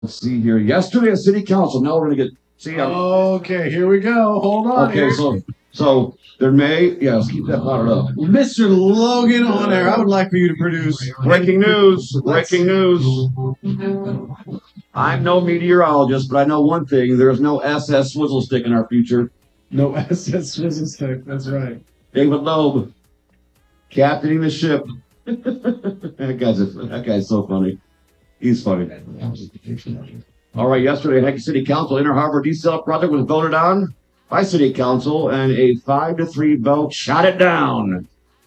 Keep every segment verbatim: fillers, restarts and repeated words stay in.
Let's see here. Yesterday at City Council. Now we're gonna get see. Um, Okay, here we go. Hold on. okay, here. so so there may yeah. Let's keep that powered up. Mister Logan on there. I would like for you to produce Breaking news! Breaking news! I'm no meteorologist, but I know one thing: there's no S S Swizzle Stick in our future. No S S Swizzle Stick. That's right. David Loeb, captaining the ship. that guy's a, that guy's so funny. He's funny. All right, yesterday, Hackett City Council Inner Harbor Desal project was voted on by City Council, and a five to three vote shot it down.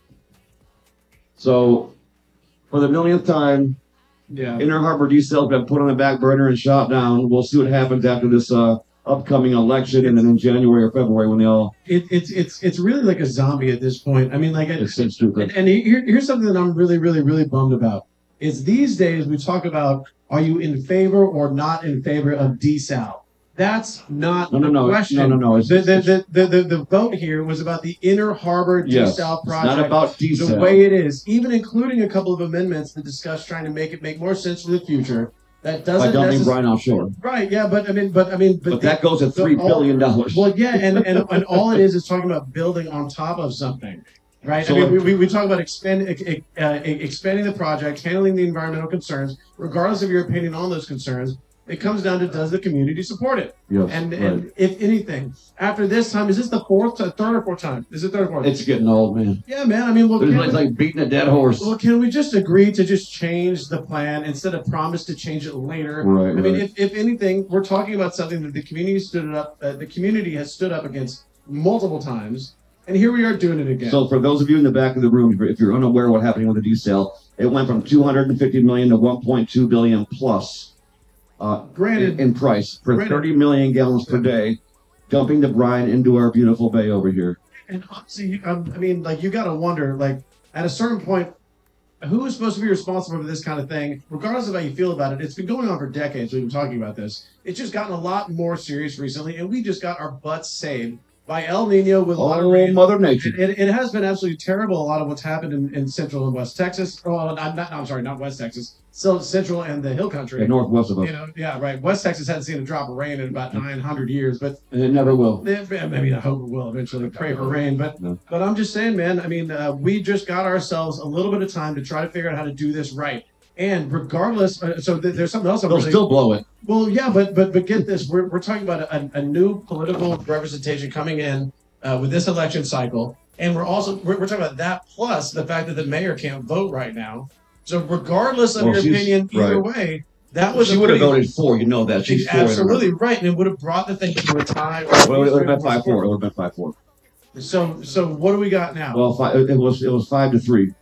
So, for the millionth time, Yeah. Inner Harbor Desal's been put on the back burner and shot down. We'll see what happens after this uh, upcoming election, and then in January or February when they all. It, it's it's it's really like a zombie at this point. I mean, like, It's so stupid. and, and here, here's something that I'm really, really, really bummed about. Is these days we talk about, are you in favor or not in favor of desal? That's not No, no, the no, question. no, no, no. It's, The, the, the, the, the, the vote here was about the Inner Harbor yes, desal it's project. not about desal. The way it is, even including a couple of amendments that discuss trying to make it make more sense for the future. That By doesn't dumping necess- Brine offshore. Right, yeah, but I mean, but I mean, but, But the- that goes at the- three all- billion dollars. Well, yeah, and, and and all it is is talking about building on top of something, right? So I mean, we, if- we, we talk about expand, uh, expanding the project, handling the environmental concerns, regardless of your opinion on those concerns. It comes down to, does the community support it? Yes, And right. and if anything, after this time, is this the fourth, uh, third or fourth time? Is it third or fourth? It's getting old, man. Yeah, man. I mean, well, It's can like, we- like beating a dead horse. well, can we just agree to just change the plan instead of promise to change it later? Right, I mean, right. if, if anything, we're talking about something that the community stood up, uh, the community has stood up against multiple times, and here we are doing it again. So for those of you in the back of the room, if you're unaware of what's happening with the desal, it went from two hundred fifty million to one point two billion plus. Uh, Granted- in, in price for Granted- thirty million gallons per day, dumping the brine into our beautiful bay over here. And honestly, you- um, I mean, like, you got to wonder, like, at a certain point, who is supposed to be responsible for this kind of thing, regardless of how you feel about it? It's been going on for decades. We've been talking about this. It's just gotten a lot more serious recently, and we just got our butts saved by El Nino with a lot of Oh, rain. Mother Nature. It, it has been absolutely terrible. A lot of what's happened in, in Central and West Texas. Oh, well, I'm, not, I'm sorry, not West Texas. So Central and the Hill Country. And northwest of us. You know, yeah, right. West Texas hasn't seen a drop of rain in about nine hundred years, but And it never will. eh, maybe I hope it will eventually. Pray for rain, but No. but I'm just saying, man. I mean, uh, we just got ourselves a little bit of time to try to figure out how to do this right. And regardless, uh, so th- there's something else I'm They'll really still blow it. well, yeah, but but but get this, we're we're talking about a, a new political representation coming in uh, with this election cycle, and we're also we're, we're talking about that plus the fact that the mayor can't vote right now. So regardless of Well, your she's- opinion, either right. way, that was She a would have pretty- voted for, you know that. She's for it. absolutely right, and it would have brought the thing to a tie. Well, it would have been five four. It would have been five four. So so what do we got now? Well, five, it was it was five to three.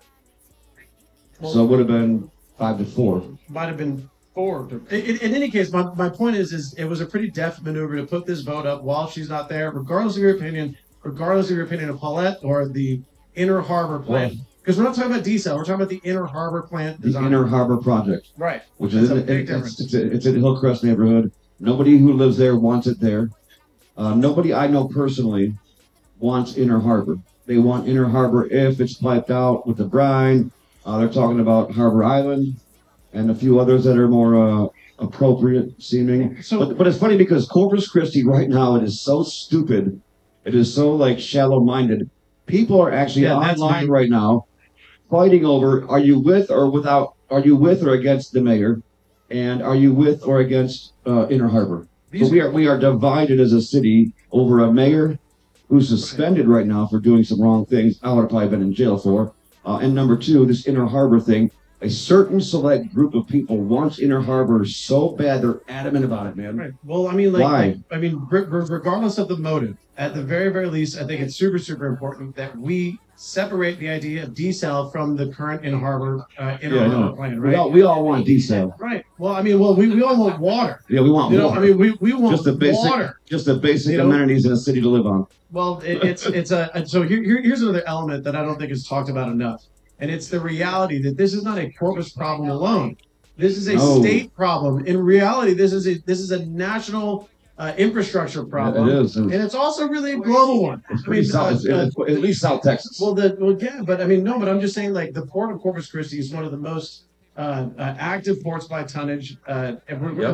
So it would have been five to four. Might have been four. In, in, in any case, my, my point is, is it was a pretty deft maneuver to put this vote up while she's not there, regardless of your opinion, regardless of your opinion of Paulette or the Inner Harbor plant. Because we're not talking about desal, we're talking about the Inner Harbor plant The design. Inner Harbor Project, Right. which That's is a in, big it, difference. it's, it's, it's in Hillcrest neighborhood. Nobody who lives there wants it there. Uh, nobody I know personally wants Inner Harbor. They want Inner Harbor if it's piped out with the brine. Uh, they're talking about Harbor Island and a few others that are more uh, appropriate seeming. So- but, but it's funny because Corpus Christi right now, it is so stupid. It is so like shallow-minded. People are actually Yeah, that's online me. right now fighting over, are you with or without, are you with or against the mayor? And are you with or against uh, Inner Harbor? These- So we are we are divided as a city over a mayor who's suspended right now for doing some wrong things. I would have probably been in jail for. Uh, and number two, this Inner Harbor thing. A certain select group of people wants Inner Harbor so bad they're adamant about it, man. Right. Well, I mean, like, Why? like I mean, re- re- regardless of the motive, at the very, very least, I think it's super, super important that we separate the idea of desal from the current Inner Harbor, uh, Inner Yeah, I Harbor know. plan, We right? all we all want desal. Right. Well, I mean, well, we, we all want water. Yeah, we want You know, water. I mean, we, we want just the basic, water. just the basic You know? amenities in a city to live on. Well, it, it's it's a and so here, here here's another element that I don't think is talked about enough, and it's the reality that this is not a Corpus problem alone. This is a No. state problem. In reality, this is a this is a national uh, infrastructure problem, It is. and it's also really a global one. It's I pretty mean, south, uh, it's- uh, it's at least South Texas. well, the well, yeah, but I mean, no, but I'm just saying, like, the port of Corpus Christi is one of the most uh, uh, active ports by tonnage. Uh, and we're, we're Yep.